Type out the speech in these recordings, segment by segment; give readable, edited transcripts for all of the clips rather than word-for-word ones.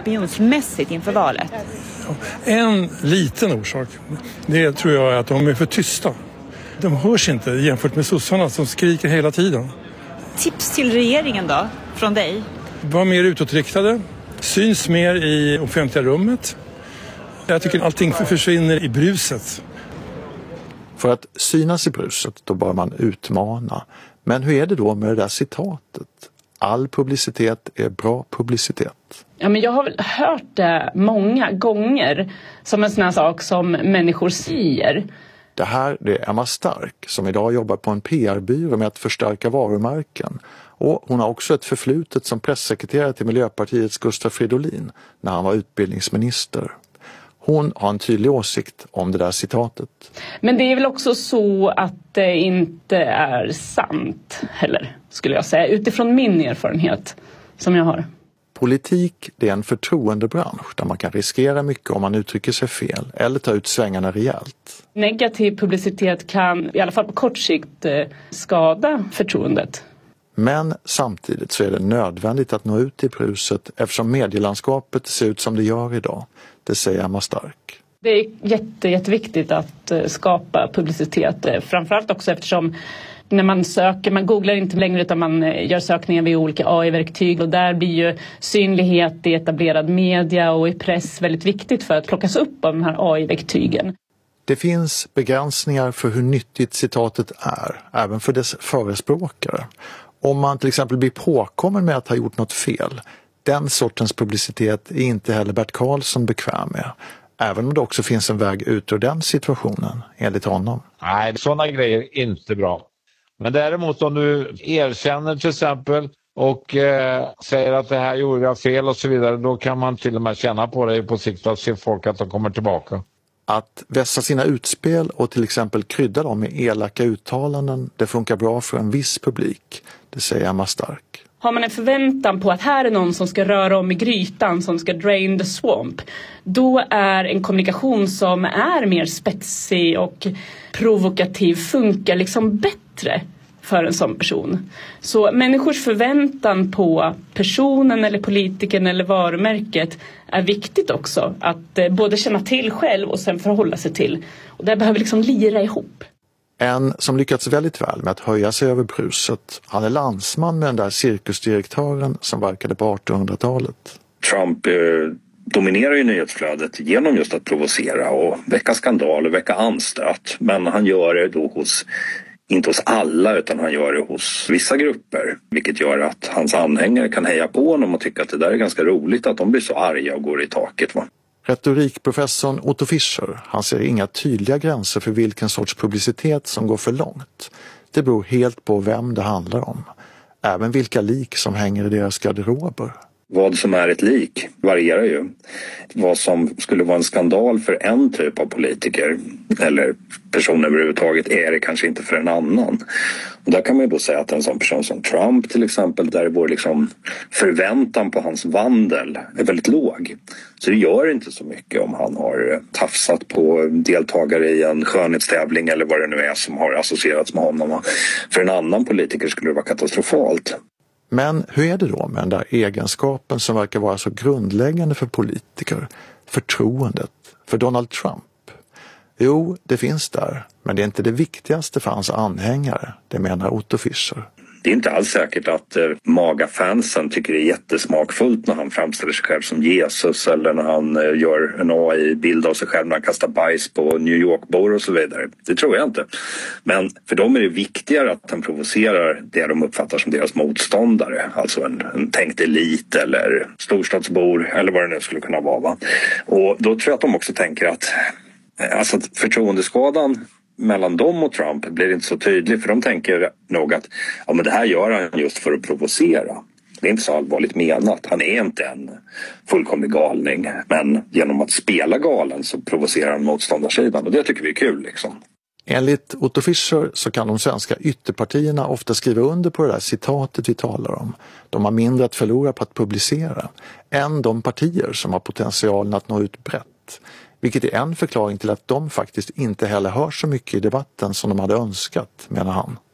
opinionsmässigt inför valet? En liten orsak, det tror jag är att de är för tysta. De hörs inte jämfört med sossarna som skriker hela tiden. Tips till regeringen då, från dig? Var mer utåtriktade, syns mer i offentliga rummet. Jag tycker allting försvinner i bruset. För att synas i bruset, då bör man utmana. Men hur är det då med det där citatet? All publicitet är bra publicitet. Ja, men jag har väl hört det många gånger som en sån här sak som människor säger. Det här är Emma Stark som idag jobbar på en PR-byrå med att förstärka varumärken. Och hon har också ett förflutet som pressekreterare till Miljöpartiets Gustav Fridolin när han var utbildningsminister. Hon har en tydlig åsikt om det där citatet. Men det är väl också så att det inte är sant heller, skulle jag säga. Utifrån min erfarenhet som jag har. Politik, det är en förtroendebransch där man kan riskera mycket om man uttrycker sig fel eller ta ut svängarna rejält. Negativ publicitet kan i alla fall på kort sikt skada förtroendet. Men samtidigt så är det nödvändigt att nå ut i bruset eftersom medielandskapet ser ut som det gör idag. Det säger Emma Stark. Det är jätteviktigt att skapa publicitet. Framförallt också eftersom när man söker, man googlar inte längre utan man gör sökningar vid olika AI-verktyg. Och där blir ju synlighet i etablerad media och i press väldigt viktigt för att plockas upp av de här AI-verktygen. Det finns begränsningar för hur nyttigt citatet är, även för dess förespråkare. Om man till exempel blir påkommen med att ha gjort något fel, den sortens publicitet är inte heller Bert Karlsson bekväm med. Även om det också finns en väg ut ur den situationen, enligt honom. Nej, sådana grejer är inte bra. Men däremot om du erkänner till exempel och säger att det här gjorde jag fel och så vidare, då kan man till och med känna på det på sikt att se folk att de kommer tillbaka. Att vässa sina utspel och till exempel krydda dem med elaka uttalanden, det funkar bra för en viss publik, det säger Emma Stark. Har man en förväntan på att här är någon som ska röra om i grytan, som ska drain the swamp, då är en kommunikation som är mer spetsig och provokativ funkar liksom bättre för en sån person. Så människors förväntan på personen eller politikern eller varumärket är viktigt också. Att både känna till själv och sen förhålla sig till. Och det behöver liksom lira ihop. En som lyckats väldigt väl med att höja sig över bruset. Han är landsman med den där cirkusdirektören som verkade på 1800-talet. Trump dominerar ju nyhetsflödet genom just att provocera och väcka skandal och väcka anstöt. Men han gör det då inte hos alla utan han gör det hos vissa grupper. Vilket gör att hans anhängare kan heja på honom och tycka att det där är ganska roligt att de blir så arga och går i taket, va? Retorikprofessorn Otto Fischer, han ser inga tydliga gränser för vilken sorts publicitet som går för långt. Det beror helt på vem det handlar om. Även vilka lik som hänger i deras garderober. Vad som är ett lik varierar ju. Vad som skulle vara en skandal för en typ av politiker eller person överhuvudtaget är det kanske inte för en annan. Och där kan man ju då säga att en sån person som Trump till exempel, där vår liksom förväntan på hans vandel är väldigt låg. Så det gör inte så mycket om han har tafsat på deltagare i en skönhetstävling eller vad det nu är som har associerats med honom. För en annan politiker skulle det vara katastrofalt. Men hur är det då med den där egenskapen som verkar vara så grundläggande för politiker? Förtroendet för Donald Trump. Jo, det finns där, men det är inte det viktigaste för hans anhängare, det menar Otto Fischer. Det är inte alls säkert att MAGA-fansen tycker det är jättesmakfullt när han framställer sig själv som Jesus eller när han gör en AI-bild av sig själv när han kastar bajs på New York-bor och så vidare. Det tror jag inte. Men för dem är det viktigare att han provocerar det de uppfattar som deras motståndare. Alltså en tänkt elit eller storstadsbor eller vad det nu skulle kunna vara. Va? Och då tror jag att de också tänker att förtroendeskadan mellan dem och Trump blir inte så tydlig, för de tänker nog att ja, men det här gör han just för att provocera. Det är inte så allvarligt menat. Han är inte en fullkomlig galning, men genom att spela galen så provocerar han motståndarsidan och det tycker vi är kul liksom. Enligt Otto Fischer så kan de svenska ytterpartierna ofta skriva under på det där citatet vi talar om. De har mindre att förlora på att publicera än de partier som har potentialen att nå ut brett. Vilket är en förklaring till att de faktiskt inte heller hör så mycket i debatten som de hade önskat, menar han.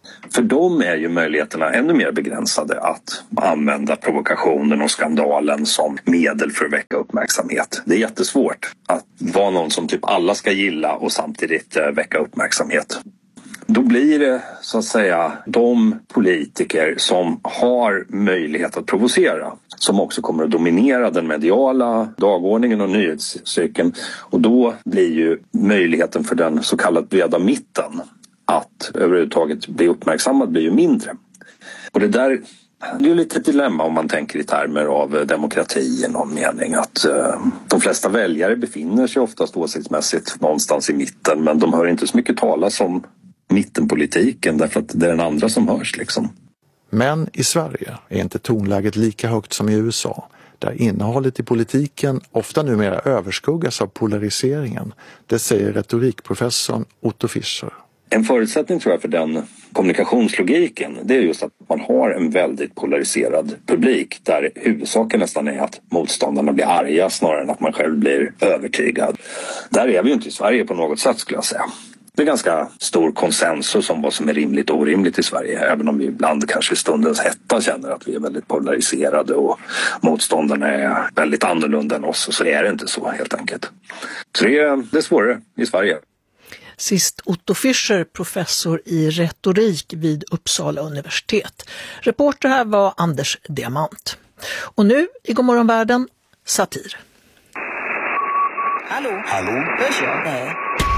För dem är ju möjligheterna ännu mer begränsade att använda provokationen och skandalen som medel för att väcka uppmärksamhet. Det är jättesvårt att vara någon som typ alla ska gilla och samtidigt väcka uppmärksamhet. Då blir det så att säga de politiker som har möjlighet att provocera som också kommer att dominera den mediala dagordningen och nyhetscykeln. Och då blir ju möjligheten för den så kallade breda mitten att överhuvudtaget bli uppmärksammad blir ju mindre. Och det är ju lite ett dilemma om man tänker i termer av demokrati i någon mening. Att de flesta väljare befinner sig oftast åsiktsmässigt någonstans i mitten, men de hör inte så mycket talas om mittenpolitiken därför att det är den andra som hörs liksom. Men i Sverige är inte tonläget lika högt som i USA, där innehållet i politiken ofta numera överskuggas av polariseringen. Det säger retorikprofessorn Otto Fischer. En förutsättning tror jag för den kommunikationslogiken, det är just att man har en väldigt polariserad publik där huvudsaken nästan är att motståndarna blir arga snarare än att man själv blir övertygad. Där är vi ju inte i Sverige på något sätt skulle jag säga. Det är ganska stor konsensus om vad som är rimligt och orimligt i Sverige, även om vi ibland kanske i stundens hetta känner att vi är väldigt polariserade och motståndarna är väldigt annorlunda än oss, så är det inte så helt enkelt. Så det är svårare i Sverige. Sist Otto Fischer, professor i retorik vid Uppsala universitet. Reporter här var Anders Diamant. Och nu i Godmorgon världen, satir. Hallå? Hörs jag? Nej.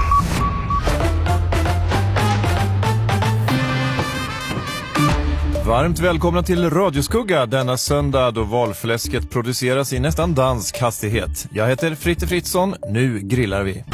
Varmt välkomna till Radioskugga denna söndag då valfläsket produceras i nästan dansk hastighet. Jag heter Fritte Fritzson, nu grillar vi.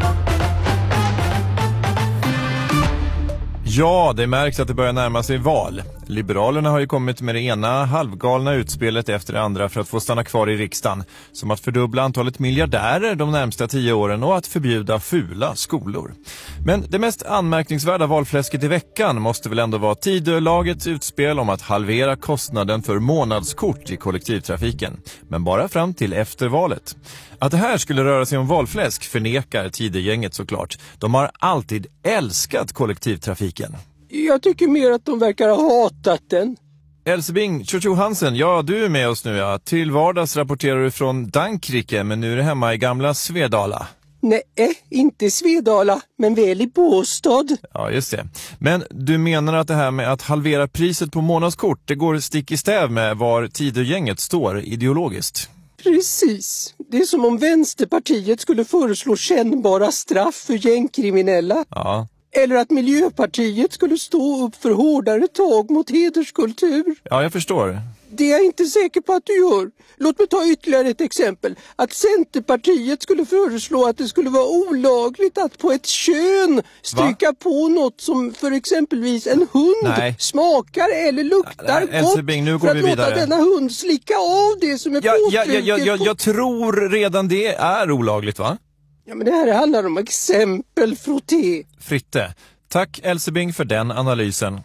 Ja, det märks att det börjar närma sig val. Liberalerna har ju kommit med det ena halvgalna utspelet efter det andra för att få stanna kvar i riksdagen. Som att fördubbla antalet miljardärer de närmsta 10 åren och att förbjuda fula skolor. Men det mest anmärkningsvärda valfläsket i veckan måste väl ändå vara Tidölagets utspel om att halvera kostnaden för månadskort i kollektivtrafiken. Men bara fram till efter valet. Att det här skulle röra sig om valfläsk förnekar Tidögänget såklart. De har alltid älskat kollektivtrafiken. Jag tycker mer att de verkar ha hatat den. Elsebing Tjocho Hansen, ja du är med oss nu ja. Till vardags rapporterar du från Dankrike men nu är du hemma i gamla Svedala. Nej, inte Svedala, men väl i Båstad. Ja, just det. Men du menar att det här med att halvera priset på månadskort, det går stick i stäv med var Tidögänget står ideologiskt? Precis. Det är som om Vänsterpartiet skulle föreslå kännbara straff för gängkriminella. Ja. Eller att Miljöpartiet skulle stå upp för hårdare tag mot hederskultur. Ja, jag förstår. Det är jag inte säker på att du gör. Låt mig ta ytterligare ett exempel. Att Centerpartiet skulle föreslå att det skulle vara olagligt att på ett kön stryka på något som för exempelvis en hund smakar eller luktar gott. Elsebing, nu går för vi att vidare. låta denna hund slicka av det som är påtrycket. Jag tror redan det är olagligt, va? Ja, men det här handlar om exempel, Frotté. Fritte, tack Elsebing för den analysen.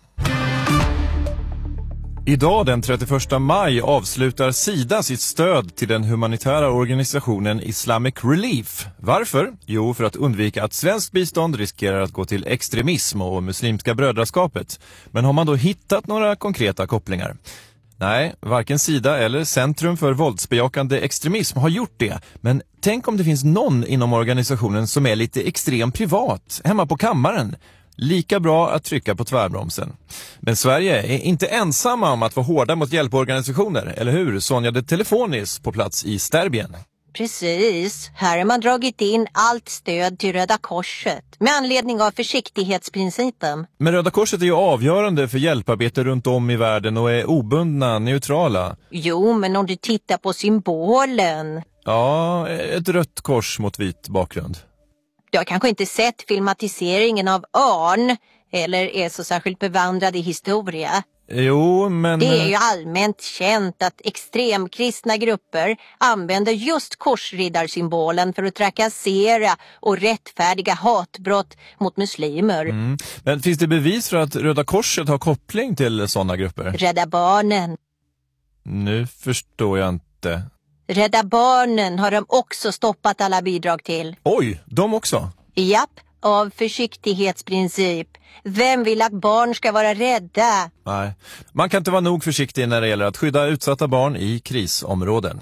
Idag den 31 maj avslutar SIDA sitt stöd till den humanitära organisationen Islamic Relief. Varför? Jo, för att undvika att svenskt bistånd riskerar att gå till extremism och muslimska brödraskapet. Men har man då hittat några konkreta kopplingar? Nej, varken SIDA eller Centrum för våldsbejakande extremism har gjort det. Men tänk om det finns någon inom organisationen som är lite extrem privat, hemma på kammaren. Lika bra att trycka på tvärbromsen. Men Sverige är inte ensamma om att vara hårda mot hjälporganisationer, eller hur? Sonja de Telefonis på plats i Serbien. Precis. Här har man dragit in allt stöd till Röda Korset med anledning av försiktighetsprincipen. Men Röda Korset är ju avgörande för hjälparbete runt om i världen och är obundna, neutrala. Jo, men om du tittar på symbolen. Ja, ett rött kors mot vit bakgrund. Du har kanske inte sett filmatiseringen av Örn eller är så särskilt bevandrad i historia. Jo, men... Det är ju allmänt känt att extremkristna grupper använder just korsriddarsymbolen för att trakassera och rättfärdiga hatbrott mot muslimer. Men finns det bevis för att Röda Korset har koppling till sådana grupper? Rädda Barnen. Nu förstår jag inte. Rädda Barnen har de också stoppat alla bidrag till. Oj, de också? Japp, av försiktighetsprincip. Vem vill att barn ska vara rädda? Nej, man kan inte vara nog försiktig när det gäller att skydda utsatta barn i krisområden.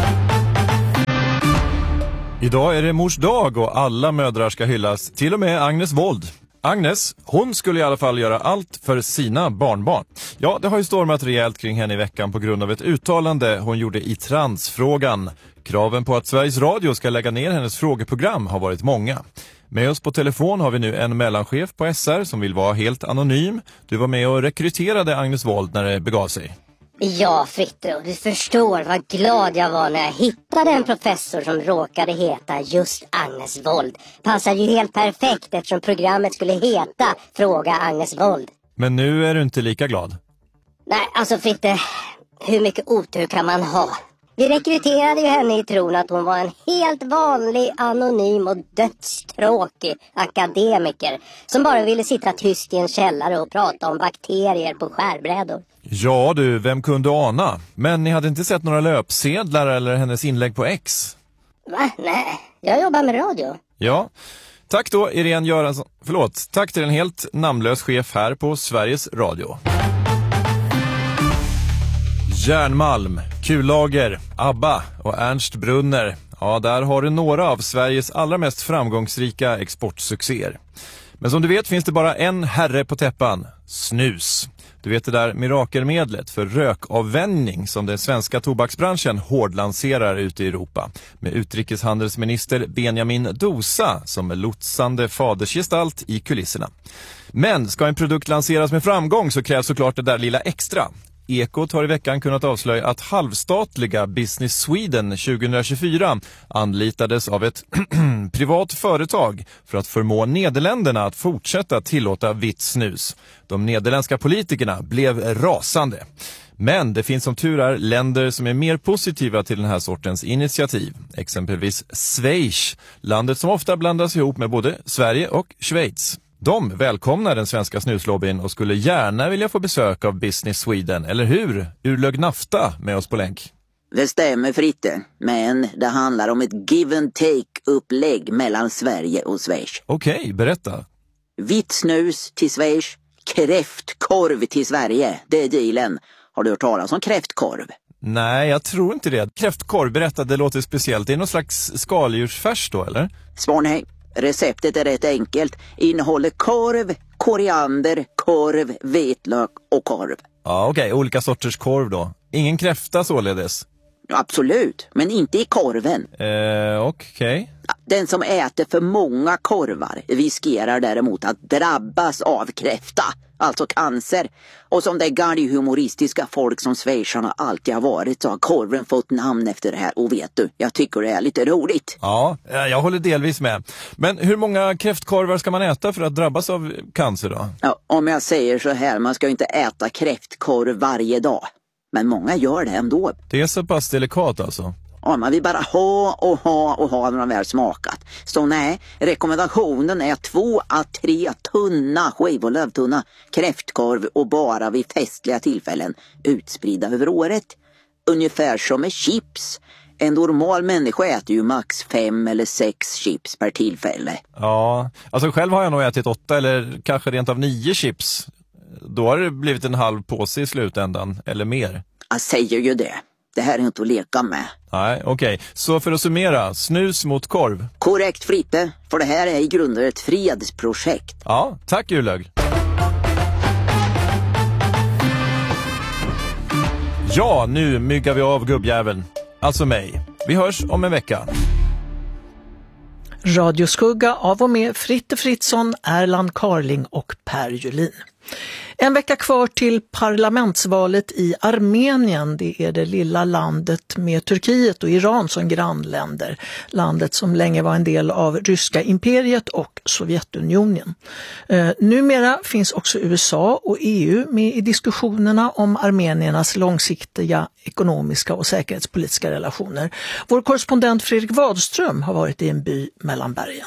Idag är det mors dag och alla mödrar ska hyllas, till och med Agnes Wold. Agnes, hon skulle i alla fall göra allt för sina barnbarn. Ja, det har ju stormat rejält kring henne i veckan på grund av ett uttalande hon gjorde i transfrågan. Kraven på att Sveriges Radio ska lägga ner hennes frågeprogram har varit många. Med oss på telefon har vi nu en mellanchef på SR som vill vara helt anonym. Du var med och rekryterade Agnes Wold när det begav sig. Ja, Fritte, och du förstår vad glad jag var när jag hittade en professor som råkade heta just Agnes Wold. Passar ju helt perfekt eftersom programmet skulle heta Fråga Agnes Wold. Men nu är du inte lika glad. Nej, alltså Fritte, hur mycket otur kan man ha? Vi rekryterade ju henne i tron att hon var en helt vanlig, anonym och dödstråkig akademiker som bara ville sitta tyst i en källare och prata om bakterier på skärbrädor. Ja du, vem kunde ana? Men ni hade inte sett några löpsedlar eller hennes inlägg på X? Va? Nej, jag jobbar med radio. Ja, tack då Irene Göransson. Förlåt, tack till en helt namnlös chef här på Sveriges Radio. Järnmalm, Kullager, ABBA och Ernst Brunner. Ja, där har du några av Sveriges allra mest framgångsrika exportsuccéer. Men som du vet finns det bara en herre på täppan, snus. Du vet det där mirakelmedlet för rökavvänjning som den svenska tobaksbranschen hårdlanserar ute i Europa. Med utrikeshandelsminister Benjamin Dosa som lotsande fadersgestalt i kulisserna. Men ska en produkt lanseras med framgång så krävs såklart det där lilla extra. Ekot har i veckan kunnat avslöja att halvstatliga Business Sweden 2024 anlitades av ett privat företag för att förmå Nederländerna att fortsätta tillåta vitt snus. De nederländska politikerna blev rasande. Men det finns som tur är länder som är mer positiva till den här sortens initiativ. Exempelvis Schweiz, landet som ofta blandas ihop med både Sverige och Schweiz. De välkomnar den svenska snuslobbyn och skulle gärna vilja få besök av Business Sweden, eller hur? Urlög Nafta med oss på länk. Det stämmer Fritte, men det handlar om ett give and take-upplägg mellan Sverige och Schweiz. Okej, berätta. Vitt snus till Schweiz, kräftkorv till Sverige, det är dealen. Har du hört talas om kräftkorv? Nej, jag tror inte det. Kräftkorv, berätta, det låter speciellt. Det är någon slags skaldjursfärs då, eller? Svar nej. Receptet är rätt enkelt. Innehåller korv, koriander, korv, vitlök och korv. Ja, okej. Olika sorters korv då. Ingen kräfta således? Absolut, men inte i korven. Okej. Den som äter för många korvar riskerar däremot att drabbas av kräfta, alltså cancer. Och som det galghumoristiska folk som schweizarna alltid har varit så har korven fått namn efter det här. Och vet du, jag tycker det är lite roligt. Ja, jag håller delvis med. Men hur många kräftkorvar ska man äta för att drabbas av cancer då? Ja, om jag säger så här, man ska inte äta kräftkorv varje dag. Men många gör det ändå. Det är så pass delikat alltså? Ja, man vill bara ha när de väl smakat. Så nej, rekommendationen är 2-3 tunna skivor lövtunna kräftkorv och bara vid festliga tillfällen utspridda över året. Ungefär som med chips. En normal människa äter ju max 5 eller 6 chips per tillfälle. Ja, alltså själv har jag nog ätit 8 eller kanske rent av 9 chips. Då har det blivit en halv påse i slutändan, eller mer. Jag säger ju det. Det här är inte att leka med. Nej, okej. Så för att summera, snus mot korv. Korrekt Fritte, för det här är i grunden ett fredsprojekt. Ja, tack Urlög. Ja, nu myggar vi av gubbjäveln. Alltså mig. Vi hörs om en vecka. Radioskugga av och med Fritte Fritzson, Erland Carling och Per Julin. En vecka kvar till parlamentsvalet i Armenien. Det är det lilla landet med Turkiet och Iran som grannländer. Landet som länge var en del av ryska imperiet och Sovjetunionen. Numera finns också USA och EU med i diskussionerna om armeniernas långsiktiga ekonomiska och säkerhetspolitiska relationer. Vår korrespondent Fredrik Wadström har varit i en by mellan bergen.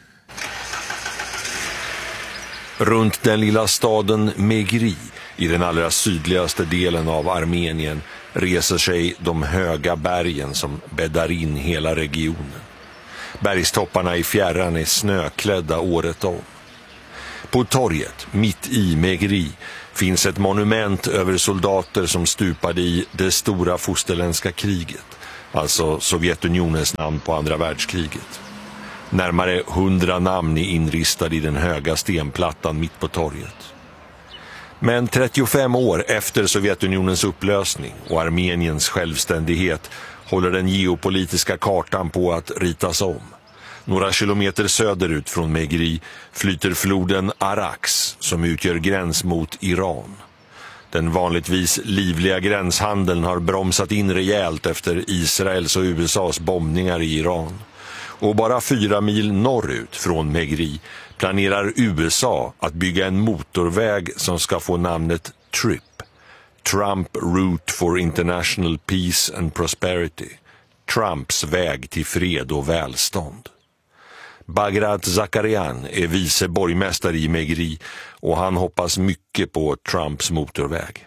Runt den lilla staden Megri i den allra sydligaste delen av Armenien reser sig de höga bergen som bäddar in hela regionen. Bergstopparna i fjärran är snöklädda året om. På torget, mitt i Megri, finns ett monument över soldater som stupade i det stora fosterländska kriget, alltså Sovjetunionens namn på andra världskriget. Närmare 100 namn är inristade i den höga stenplattan mitt på torget. Men 35 år efter Sovjetunionens upplösning och Armeniens självständighet håller den geopolitiska kartan på att ritas om. Några kilometer söderut från Megri flyter floden Arax som utgör gräns mot Iran. Den vanligtvis livliga gränshandeln har bromsat in rejält efter Israels och USAs bombningar i Iran. Och bara 4 mil norrut från Megri planerar USA att bygga en motorväg som ska få namnet TRIP, Trump Route for International Peace and Prosperity, Trumps väg till fred och välstånd. Bagrat Zakarian är vice borgmästare i Megri och han hoppas mycket på Trumps motorväg.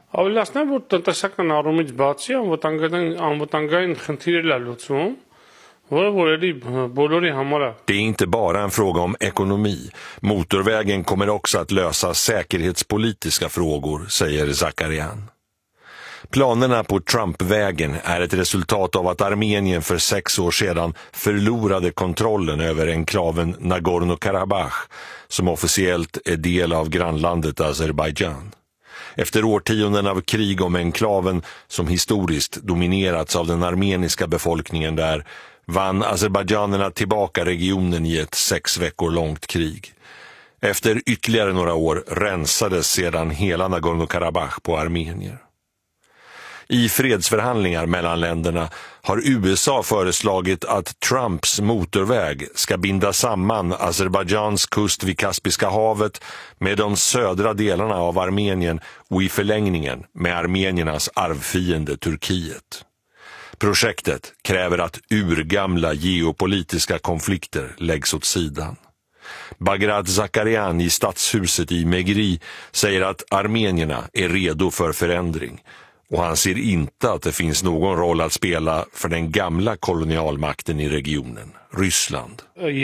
Det är inte bara en fråga om ekonomi. Motorvägen kommer också att lösa säkerhetspolitiska frågor, säger Zakarian. Planerna på Trumpvägen är ett resultat av att Armenien för 6 år sedan förlorade kontrollen över enklaven Nagorno-Karabach, som officiellt är del av grannlandet Azerbaijan. Efter årtionden av krig om enklaven, som historiskt dominerats av den armeniska befolkningen där, vann azerbaijanerna tillbaka regionen i ett 6 veckor långt krig. Efter ytterligare några år rensades sedan hela Nagorno-Karabach på armenier. I fredsförhandlingar mellan länderna har USA föreslagit att Trumps motorväg ska binda samman Azerbajdzjans kust vid Kaspiska havet med de södra delarna av Armenien och i förlängningen med armeniernas arvfiende Turkiet. Projektet kräver att urgamla geopolitiska konflikter läggs åt sidan. Bagrat Zakarian i stadshuset i Megri säger att armenierna är redo för förändring. Och han ser inte att det finns någon roll att spela för den gamla kolonialmakten i regionen, Ryssland.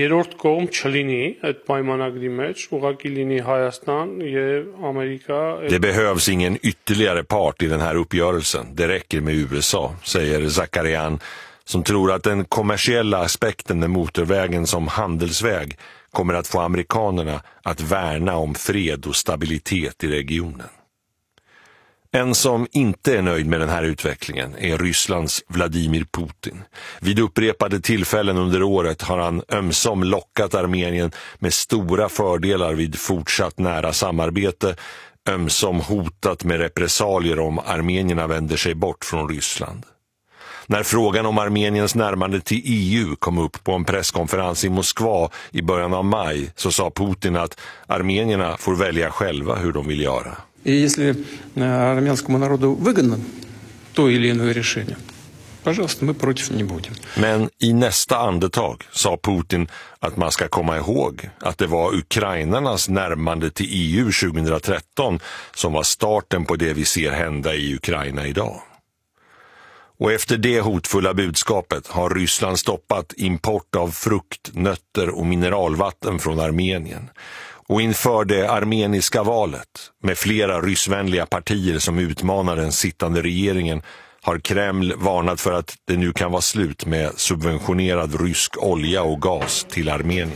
Det behövs ingen ytterligare part i den här uppgörelsen. Det räcker med USA, säger Zakarian, som tror att den kommersiella aspekten med motorvägen som handelsväg kommer att få amerikanerna att värna om fred och stabilitet i regionen. En som inte är nöjd med den här utvecklingen är Rysslands Vladimir Putin. Vid upprepade tillfällen under året har han ömsom lockat Armenien med stora fördelar vid fortsatt nära samarbete, ömsom hotat med repressalier om armenierna vänder sig bort från Ryssland. När frågan om Armeniens närmande till EU kom upp på en presskonferens i Moskva i början av maj, så sa Putin att armenierna får välja själva hur de vill göra. Если армянскому народу выгодно то или иное решение, пожалуйста, мы против не будем. Men i nästa andetag sa Putin att man ska komma ihåg att det var ukrainarnas närmande till EU 2013 som var starten på det vi ser hända i Ukraina idag. Och efter det hotfulla budskapet har Ryssland stoppat import av frukt, nötter och mineralvatten från Armenien. Och inför det armeniska valet, med flera ryssvänliga partier som utmanar den sittande regeringen, har Kreml varnat för att det nu kan vara slut med subventionerad rysk olja och gas till Armenien.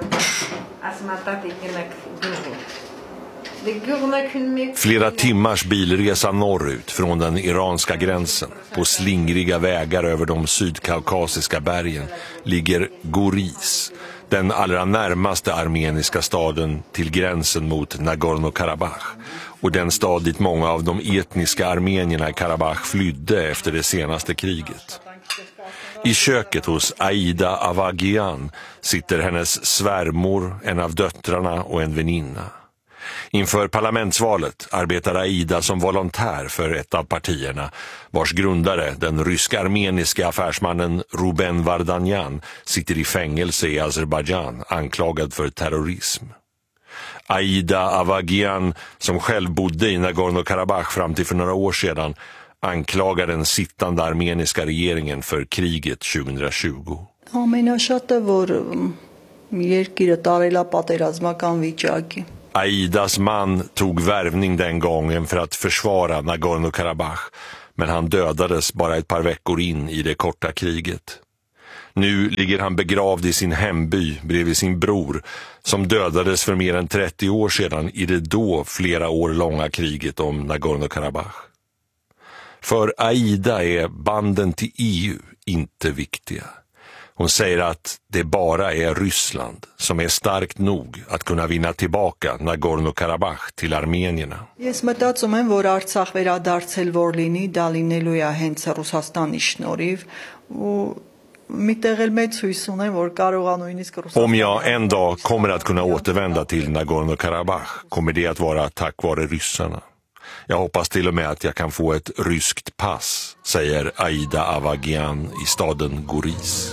Flera timmars bilresa norrut från den iranska gränsen, på slingriga vägar över de sydkaukasiska bergen, ligger Goris, den allra närmaste armeniska staden till gränsen mot Nagorno-Karabach, och den stad dit många av de etniska armenierna i Karabach flydde efter det senaste kriget. I köket hos Aida Avagian sitter hennes svärmor, en av döttrarna och en väninna. Inför parlamentsvalet arbetar Aida som volontär för ett av partierna, vars grundare, den rysk-armeniska affärsmannen Ruben Vardanyan, sitter i fängelse i Azerbaijan anklagad för terrorism. Aida Avagian, som själv bodde i Nagorno-Karabach fram till för några år sedan, anklagar den sittande armeniska regeringen för kriget 2020. Ամենաշատը որ երկիրը տարել է պատերազմական վիճակի. Aidas man tog värvning den gången för att försvara Nagorno-Karabach, men han dödades bara ett par veckor in i det korta kriget. Nu ligger han begravd i sin hemby bredvid sin bror som dödades för mer än 30 år sedan i det då flera år långa kriget om Nagorno-Karabach. För Aida är banden till EU inte viktiga. Hon säger att det bara är Ryssland som är starkt nog att kunna vinna tillbaka Nagorno-Karabach till armenierna. Ես մտածում եմ, որ Արցախ վերադարձել որ լինի, դա լինելու է հենց Ռուսաստանի շնորհիվ ու միտեղ էլ մեծ հույս ունեմ, որ կարողա նույնիսկ Ռուսաստան. Om jag en dag kommer att kunna återvända till Nagorno-Karabach kommer det att vara tack vare ryssarna. Jag hoppas till och med att jag kan få ett ryskt pass, säger Aida Avagian i staden Goris.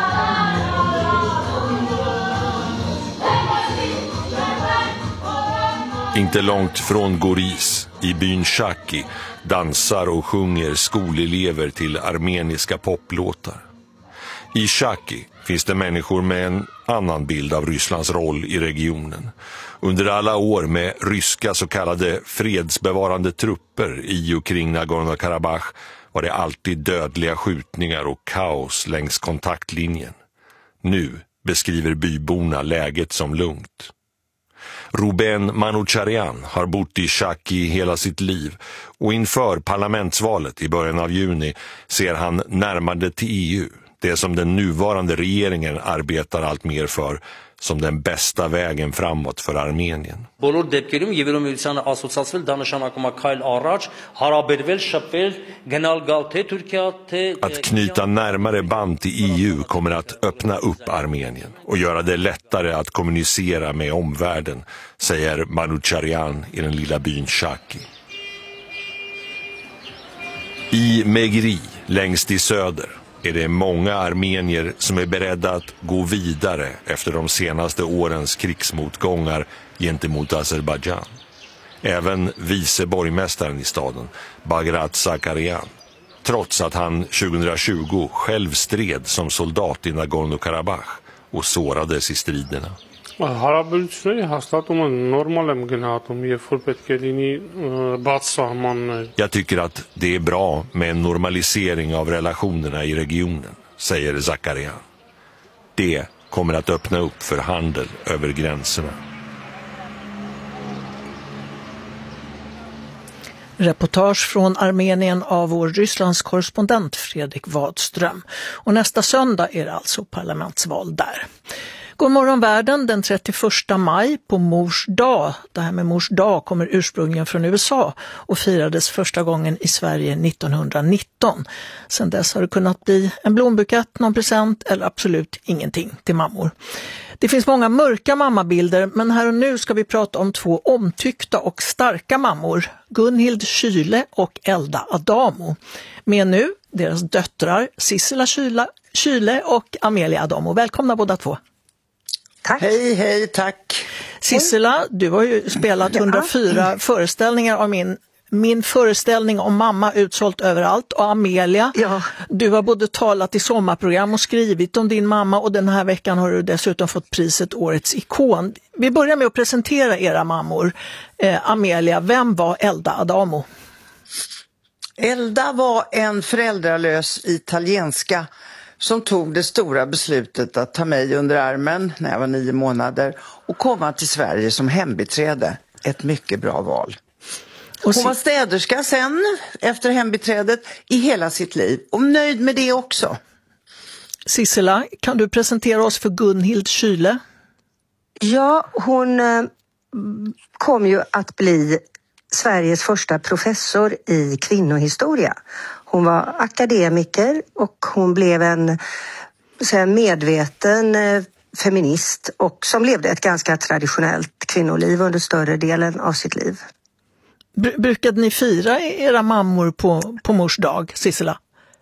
Inte långt från Goris, i byn Shaki, dansar och sjunger skolelever till armeniska poplåtar. I Shaki finns det människor med en annan bild av Rysslands roll i regionen. Under alla år med ryska så kallade fredsbevarande trupper i och kring Nagorno-Karabach var det alltid dödliga skjutningar och kaos längs kontaktlinjen. Nu beskriver byborna läget som lugnt. Ruben Manoucharian har bott i Shaki hela sitt liv och inför parlamentsvalet i början av juni ser han närmande till EU. Det som den nuvarande regeringen arbetar allt mer för som den bästa vägen framåt för Armenien. Att knyta närmare band till EU kommer att öppna upp Armenien och göra det lättare att kommunicera med omvärlden, säger Manoucharian i den lilla byn Shaki. I Megri, längst i söder, är det många armenier som är beredda att gå vidare efter de senaste årens krigsmotgångar gentemot Azerbaijan. Även vice borgmästaren i staden, Bagrat Zakarian, trots att han 2020 själv stred som soldat i Nagorno-Karabach och sårades i striderna. Jag tycker att det är bra med en normalisering av relationerna i regionen, säger Zakarian. Det kommer att öppna upp för handel över gränserna. Reportage från Armenien av vår Rysslands korrespondent Fredrik Wadström. Och nästa söndag är det alltså parlamentsval där. God morgon världen den 31 maj på Mors dag. Det här med Mors dag kommer ursprungligen från USA och firades första gången i Sverige 1919. Sedan dess har det kunnat bli en blombukett, någon present eller absolut ingenting till mammor. Det finns många mörka mammabilder, men här och nu ska vi prata om två omtyckta och starka mammor, Gunhild Kyle och Elda Adamo. Med nu deras döttrar Sissela Kyle och Amelia Adamo. Välkomna båda två. Tack. Hej, tack. Sissela, du har ju spelat 104 föreställningar av min föreställning om mamma utsålt överallt. Och Amelia, du har både talat i sommarprogram och skrivit om din mamma och den här veckan har du dessutom fått priset Årets ikon. Vi börjar med att presentera era mammor. Amelia, vem var Elda Adamo? Elda var en föräldralös italienska som tog det stora beslutet att ta mig under armen när jag var 9 månader och komma till Sverige som hembiträde. Ett mycket bra val. Hon var städerska sen efter hembiträdet i hela sitt liv och nöjd med det också. Sissela, kan du presentera oss för Gunhild Kyle? Ja, hon kom ju att bli Sveriges första professor i kvinnohistoria. Hon var akademiker och hon blev en medveten feminist och som levde ett ganska traditionellt kvinnoliv under större delen av sitt liv. Brukade ni fira era mammor på mors dag, Sissela?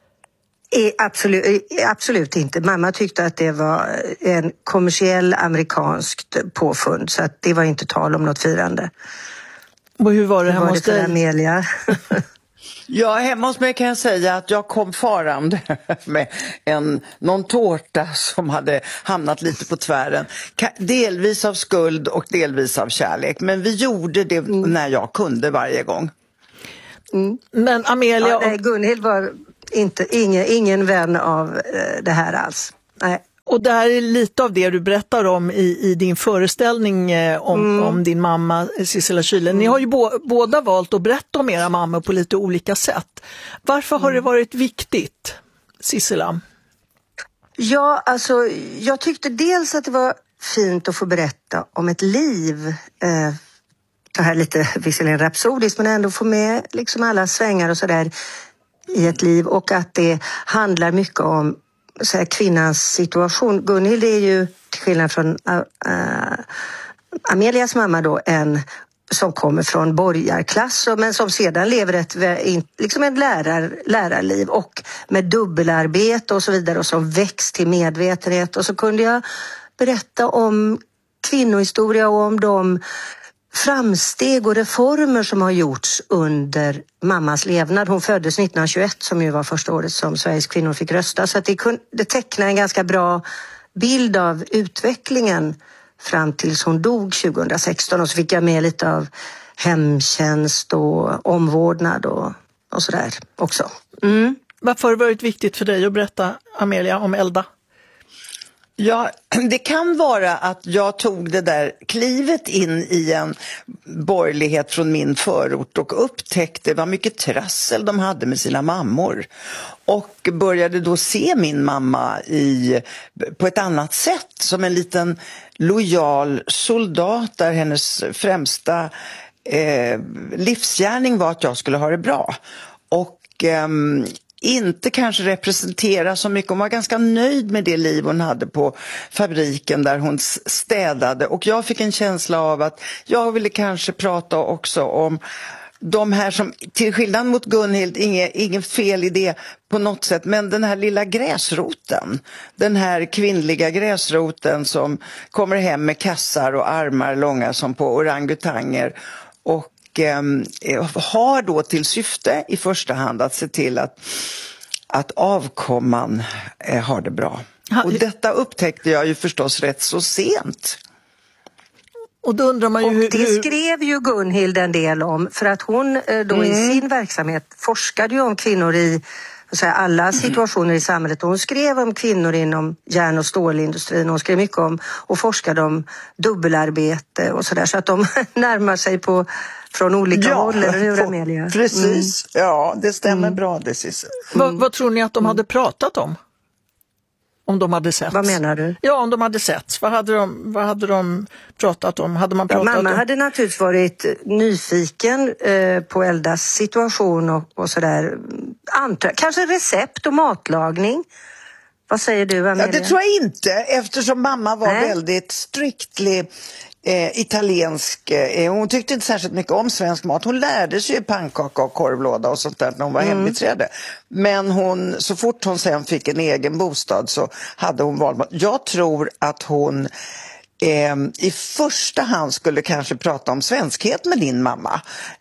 Absolut inte. Mamma tyckte att det var en kommersiell amerikanskt påfund så att det var inte tal om något firande. Och hur var det hemma hos dig? Amelia? Ja, hemma hos mig kan jag säga att jag kom farande med någon tårta som hade hamnat lite på tvären. Delvis av skuld och delvis av kärlek. Men vi gjorde det när jag kunde varje gång. Men Amelia... Ja, nej, Gunhild var ingen vän av det här alls. Nej. Och det här är lite av det du berättar om i din föreställning om din mamma Sissela Kyle. Ni har ju båda valt att berätta om era mammor på lite olika sätt. Varför har det varit viktigt, Sissela? Ja, alltså jag tyckte dels att det var fint att få berätta om ett liv. Det här är lite visserligen rapsodiskt, men ändå få med liksom alla svängar och sådär i ett liv. Och att det handlar mycket om så här, kvinnans situation. Gunhild är ju, till skillnad från Amelias mamma då, en som kommer från borgarklass men som sedan lever ett lärarliv och med dubbelarbete och så vidare, och som växt till medvetenhet. Och så kunde jag berätta om kvinnohistoria och om de framsteg och reformer som har gjorts under mammas levnad. Hon föddes 1921, som ju var första året som Sveriges kvinnor fick rösta. Så att det tecknar en ganska bra bild av utvecklingen fram tills hon dog 2016. Och så fick jag med lite av hemtjänst och omvårdnad och sådär också. Varför har det varit viktigt för dig att berätta, Amelia, om Elda? Ja, det kan vara att jag tog det där klivet in i en borgerlighet från min förort och upptäckte vad mycket trassel de hade med sina mammor. Och började då se min mamma på ett annat sätt, som en liten lojal soldat där hennes främsta livsgärning var att jag skulle ha det bra. Och inte kanske representera så mycket. Hon var ganska nöjd med det liv hon hade på fabriken där hon städade. Och jag fick en känsla av att jag ville kanske prata också om de här som, till skillnad mot Gunhild, ingen fel i det på något sätt, men den här lilla gräsroten, den här kvinnliga gräsroten som kommer hem med kassar och armar långa som på orangutanger och har då till syfte i första hand att se till att avkomman har det bra. Och detta upptäckte jag ju förstås rätt så sent. Och då undrar man ju det skrev ju Gunhild en del om, för att hon då i sin verksamhet forskade ju om kvinnor i alla situationer i samhället. Hon skrev om kvinnor inom järn- och stålindustrin. Hon skrev mycket om och forskade om dubbelarbete och sådär, så att de närmar sig från olika håll, eller hur, Amelia? Precis, ja, det stämmer bra det sista. Vad tror ni att de hade pratat om? Om de hade sett. Vad menar du? Ja, om de hade sett. Vad hade de pratat om? Hade man pratat mamma om? hade naturligtvis varit nyfiken på Eldas situation och sådär. Kanske recept och matlagning. Vad säger du, Amelia? Ja, det tror jag inte, eftersom mamma var väldigt strictly italiensk. Hon tyckte inte särskilt mycket om svensk mat. Hon lärde sig pannkaka och korvlåda och sånt där när hon var hembiträde. Men så fort hon sen fick en egen bostad så hade hon valmat. Jag tror att hon i första hand skulle kanske prata om svenskhet med din mamma.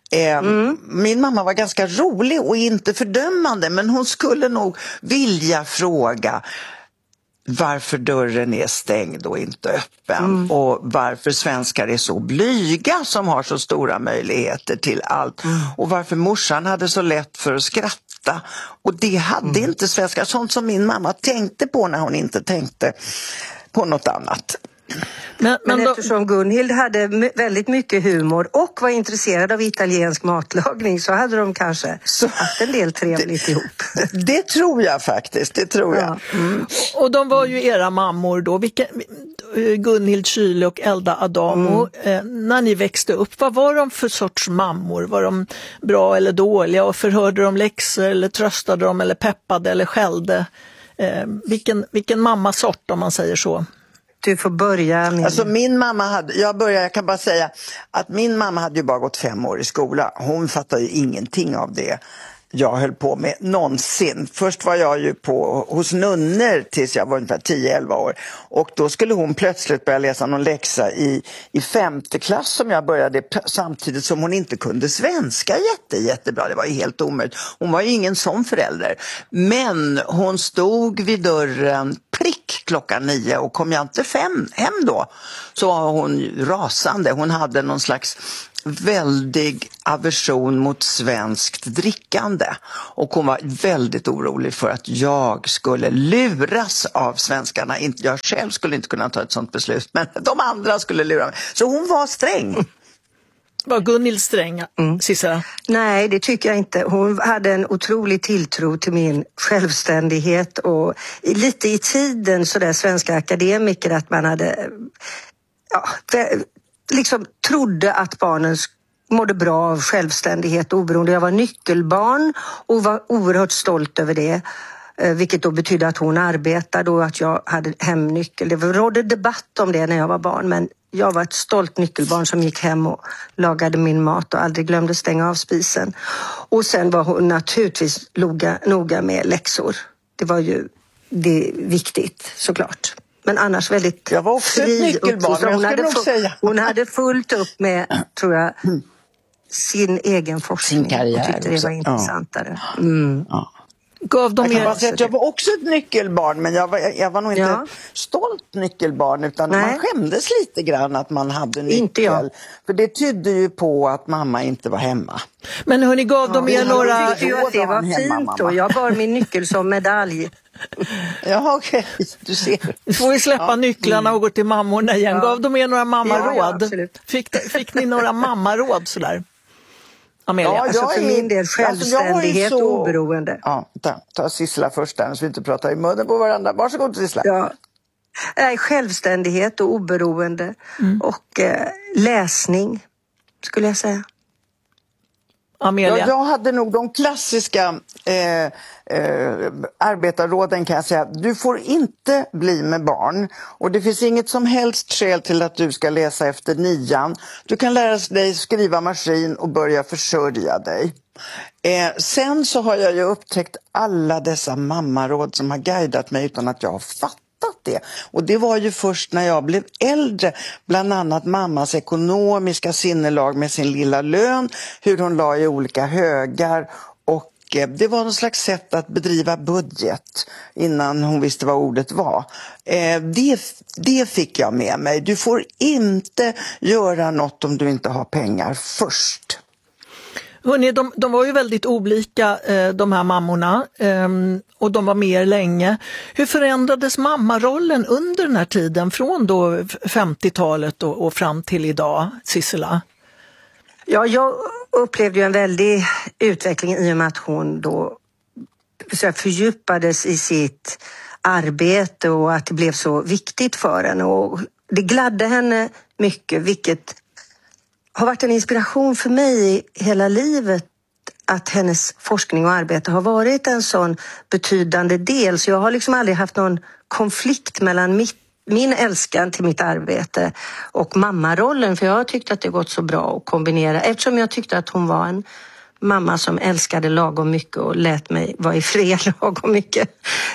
Min mamma var ganska rolig och inte fördömande, men hon skulle nog vilja fråga varför dörren är stängd och inte öppen och varför svenskar är så blyga som har så stora möjligheter till allt och varför morsan hade så lätt för att skratta, och det hade inte svenskar, sånt som min mamma tänkte på när hon inte tänkte på något annat. Men eftersom Gunhild hade väldigt mycket humor och var intresserad av italiensk matlagning, så hade de kanske haft en del trevligt ihop. Det tror jag faktiskt, det tror jag. Och de var ju era mammor då, Gunhild Kyle och Elda Adamo. När ni växte upp, vad var de för sorts mammor? Var de bra eller dåliga, och förhörde de läxor eller tröstade de eller peppade eller skällde? Vilken mammasort, om man säger så? Du får börja med... Alltså min mamma jag kan bara säga att min mamma hade ju bara gått 5 år i skola. Hon fattade ju ingenting av det jag höll på med någonsin. Först var jag ju hos nunnor tills jag var ungefär 10-11 år. Och då skulle hon plötsligt börja läsa någon läxa i 5:e klass som jag började, samtidigt som hon inte kunde svenska jättebra. Det var ju helt omöjligt. Hon var ju ingen sån förälder. Men hon stod vid dörren prick klockan 9 och kom jag inte hem då så var hon rasande. Hon hade någon slags väldig aversion mot svenskt drickande och hon var väldigt orolig för att jag skulle luras av svenskarna. Jag själv skulle inte kunna ta ett sånt beslut, men de andra skulle lura mig. Så hon var sträng. Var Gunhild sträng, Sissela? Nej, det tycker jag inte. Hon hade en otrolig tilltro till min självständighet och lite i tiden så där svenska akademiker att man hade liksom trodde att barnen mådde bra av självständighet och oberoende. Jag var nyckelbarn och var oerhört stolt över det. Vilket då betydde att hon arbetade och att jag hade hemnyckel. Det rådde debatt om det när jag var barn, men jag var ett stolt nyckelbarn som gick hem och lagade min mat och aldrig glömde stänga av spisen. Och sen var hon naturligtvis noga med läxor. Det var ju viktigt såklart. Men annars väldigt jag var också ett nyckelbarn, hon hade fullt upp med, tror jag, sin egen forskning. Sin karriär. Och tyckte det var intressantare. Ja. Gav de jag var också ett nyckelbarn, men jag var nog inte stolt nyckelbarn, utan man skämdes lite grann att man hade nyckel. Inte jag. För det tydde ju på att mamma inte var hemma. Men hörni, gav de er några... Jag tyckte att det var fint då. Jag bar min nyckel som medalj. Ja, okej. Du ser. Får vi släppa nycklarna och gå till mammorna igen. Gav de er några mammaråd? Fick ni några mammaråd sådär? Amelia. Ja, alltså för min del självständighet och oberoende. Ja, ta Sissela först där så vi inte pratar i munnen på varandra. Varsågod Sissela. Ja. Självständighet och oberoende och läsning skulle jag säga. Amelia. Ja, jag hade nog de klassiska arbetarråden kan jag säga. Du får inte bli med barn och det finns inget som helst skäl till att du ska läsa efter 9:an. Du kan lära dig skriva maskin och börja försörja dig. Sen så har jag ju upptäckt alla dessa mammaråd som har guidat mig utan att jag har fattat det. Och det var ju först när jag blev äldre, bland annat mammas ekonomiska sinnelag med sin lilla lön, hur hon la i olika högar och det var någon slags sätt att bedriva budget innan hon visste vad ordet var. Det fick jag med mig. Du får inte göra något om du inte har pengar först. Hörrni, de var ju väldigt olika de här mammorna och de var med länge. Hur förändrades mammarollen under den här tiden från då 50-talet och fram till idag, Sissela? Ja, jag upplevde ju en väldig utveckling i och med att hon då fördjupades i sitt arbete och att det blev så viktigt för henne. Och det gladde henne mycket, vilket har varit en inspiration för mig hela livet, att hennes forskning och arbete har varit en sån betydande del. Så jag har liksom aldrig haft någon konflikt mellan min älskan till mitt arbete och mammarollen. För jag har tyckt att det gått så bra att kombinera. Eftersom jag tyckte att hon var en mamma som älskade lagom mycket och lät mig vara i fred lagom mycket.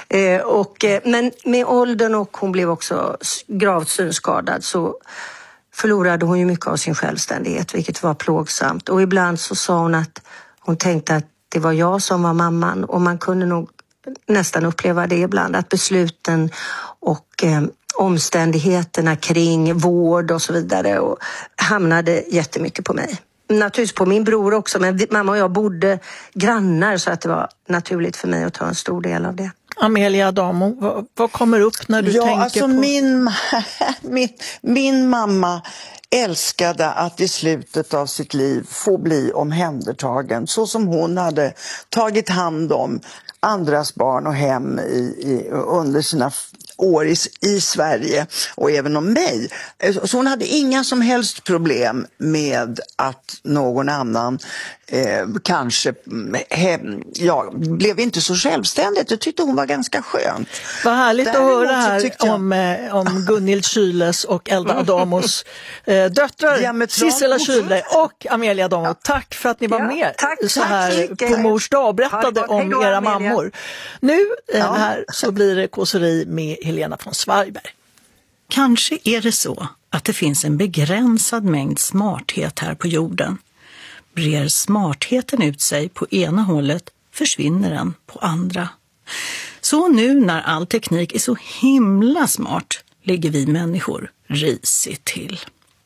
Men med åldern och hon blev också gravt synskadad så förlorade hon ju mycket av sin självständighet, vilket var plågsamt. Och ibland så sa hon att hon tänkte att det var jag som var mamman. Och man kunde nog nästan uppleva det ibland, att besluten och omständigheterna kring vård och så vidare och hamnade jättemycket på mig. Naturligtvis på min bror också, men mamma och jag bodde grannar så att det var naturligt för mig att ta en stor del av det. Amelia Adamo, vad kommer upp när du tänker alltså på... Min mamma älskade att i slutet av sitt liv få bli omhändertagen så som hon hade tagit hand om andras barn och hem under sina år i Sverige och även om mig. Så hon hade inga som helst problem med att någon annan kanske blev inte så självständigt. Jag tyckte hon var ganska skönt. Vad härligt att höra här jag... om Gunhild Kyles och Elda Adamos döttrar Sissela Kyle och Amelia Adamo. Tack för att ni var med så här på mors dag och berättade om era mammor. Nu här så blir det kåseri med Helena von Zweigbergk. Kanske är det så att det finns en begränsad mängd smarthet här på jorden. Brer smartheten ut sig på ena hållet försvinner den på andra. Så nu när all teknik är så himla smart ligger vi människor risigt till.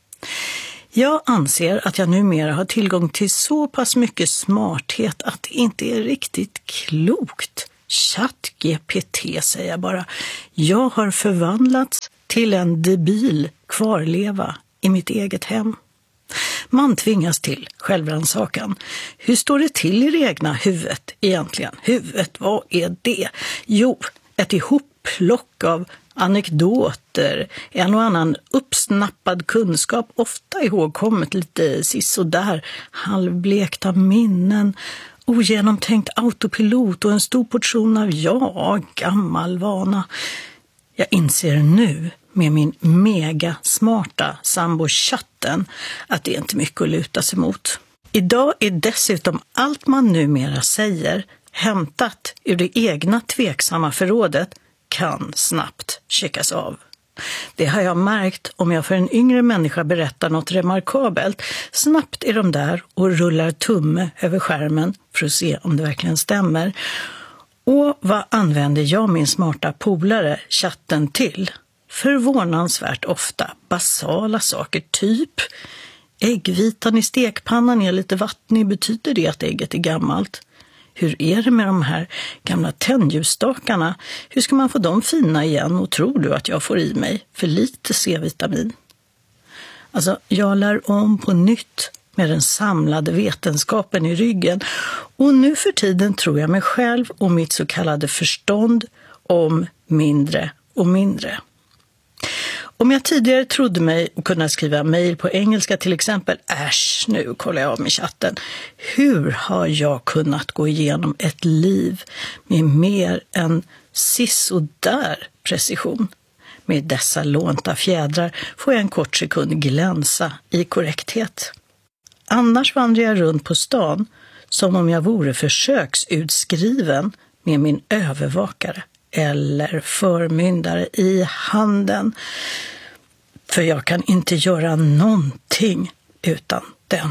Jag anser att jag numera har tillgång till så pass mycket smarthet att det inte är riktigt klokt. ChatGPT säger jag bara. Jag har förvandlats till en debil kvarleva i mitt eget hem. Man tvingas till självrannsakan. Hur står det till i det egna huvudet egentligen? Huvudet, vad är det? Jo, ett ihopplock av anekdoter, en och annan uppsnappad kunskap, ofta ihågkommet lite sisådär, halvblekta minnen, ogenomtänkt autopilot och en stor portion av gammal vana. Jag inser nu med min mega smarta sambo chatten att det är inte mycket att luta sig mot. Idag är dessutom allt man numera säger hämtat ur det egna tveksamma förrådet kan snabbt checkas av. Det har jag märkt om jag för en yngre människa berättar något remarkabelt. Snabbt är de där och rullar tumme över skärmen för att se om det verkligen stämmer. Och vad använder jag min smarta polare chatten till? Förvånansvärt ofta basala saker, typ äggvitan i stekpannan är lite vattnig, betyder det att ägget är gammalt? Hur är det med de här gamla tändljusstakarna? Hur ska man få dem fina igen och tror du att jag får i mig för lite C-vitamin? Alltså, jag lär om på nytt med den samlade vetenskapen i ryggen och nu för tiden tror jag mig själv och mitt så kallade förstånd om mindre och mindre. Om jag tidigare trodde mig att kunna skriva mejl på engelska till exempel, nu kollar jag av med chatten. Hur har jag kunnat gå igenom ett liv med mer än sisådär precision? Med dessa lånta fjädrar får jag en kort sekund glänsa i korrekthet. Annars vandrar jag runt på stan som om jag vore försöksutskriven med min övervakare eller förmyndare i handen. För jag kan inte göra någonting utan den.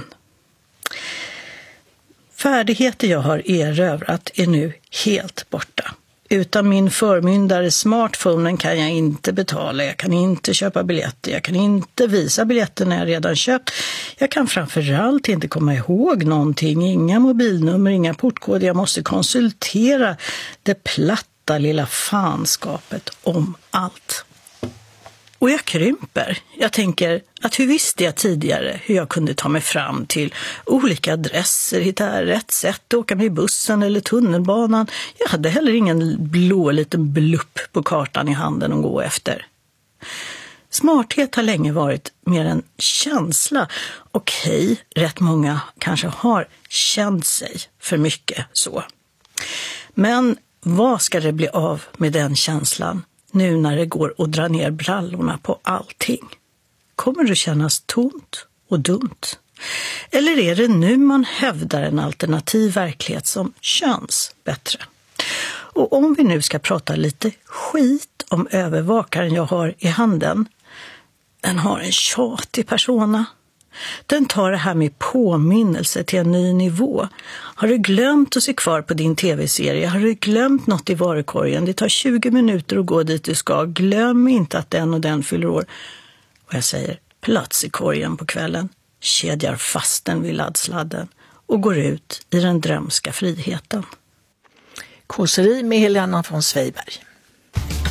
Färdigheter jag har erövrat är nu helt borta. Utan min förmyndare smartphonen kan jag inte betala, jag kan inte köpa biljetter, jag kan inte visa biljetter när jag redan köpt. Jag kan framförallt inte komma ihåg någonting, inga mobilnummer, inga portkoder. Jag måste konsultera det platta lilla fanskapet om allt. Och jag krymper. Jag tänker att hur visste jag tidigare hur jag kunde ta mig fram till olika adresser, hitta rätt sätt, åka med bussen eller tunnelbanan. Jag hade heller ingen blå liten blupp på kartan i handen att gå efter. Smarthet har länge varit mer en känsla. Okej, rätt många kanske har känt sig för mycket så. Men vad ska det bli av med den känslan? Nu när det går att dra ner brallorna på allting. Kommer det kännas tomt och dumt? Eller är det nu man hävdar en alternativ verklighet som känns bättre? Och om vi nu ska prata lite skit om övervakaren jag har i handen. Den har en tjatig persona. Den tar det här med påminnelse till en ny nivå. Har du glömt att se kvar på din tv-serie? Har du glömt något i varukorgen? Det tar 20 minuter att gå dit du ska. Glöm inte att den och den fyller år. Och jag säger plats i korgen på kvällen. Kedjar fast den vid laddsladden och går ut i den drömska friheten. Kåseri med Helena von Zweigbergk.